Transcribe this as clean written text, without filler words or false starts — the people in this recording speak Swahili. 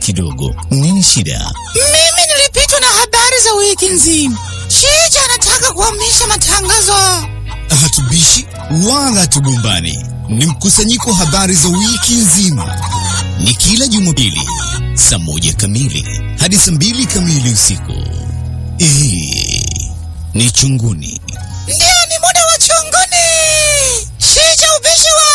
kidogo. Nini shida? Mimi nilipitwa na habari za wiki nzima. Shija anataka kuhamisha matangazo. Hatubishi wala hatugombani. Ni mkusanyiko wa habari za wiki nzima. Ni kila Jumapili saa 1 kamili hadi saa 2 kamili usiku. Ni Chunguni. Ndio, ni muda wa Chunguni. Shija, ubishi wa